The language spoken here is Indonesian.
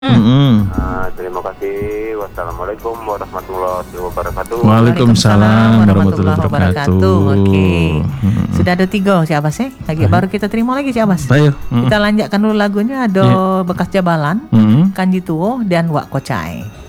Terima kasih. Wassalamualaikum warahmatullahi wabarakatuh. Waalaikumsalam warahmatullahi wabarakatuh. Oke. Sudah ada 3 si Abbas lagi baru kita terima lagi si Abbas. Baik. Kita lanjutkan dulu lagunya ada Bekas Jabalan, Kanji Tuo dan Wak Kocai.